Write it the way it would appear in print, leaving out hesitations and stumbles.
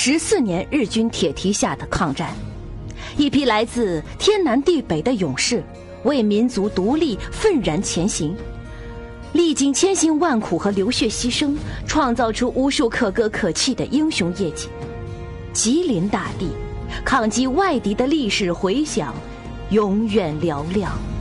14年日军铁蹄下的抗战，一批来自天南地北的勇士为民族独立愤然前行，历经千辛万苦和流血牺牲，创造出无数可歌可泣的英雄业绩。吉林大地抗击外敌的历史回响永远嘹亮。